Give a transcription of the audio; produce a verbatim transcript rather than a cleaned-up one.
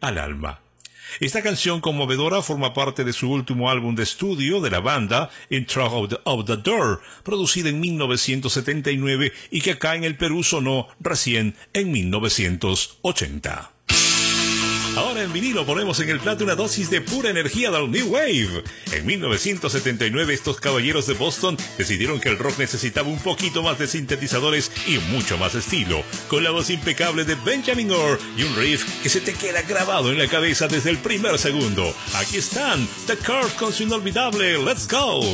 al alma. Esta canción conmovedora forma parte de su último álbum de estudio de la banda, In Through of the, of the Door, producida en mil novecientos setenta y nueve y que acá en el Perú sonó recién en mil novecientos ochenta. Ahora en vinilo ponemos en el plato una dosis de pura energía del New Wave. En mil novecientos setenta y nueve estos caballeros de Boston decidieron que el rock necesitaba un poquito más de sintetizadores y mucho más estilo, con la voz impecable de Benjamin Orr y un riff que se te queda grabado en la cabeza desde el primer segundo. Aquí están, The Curve con su inolvidable Let's Go.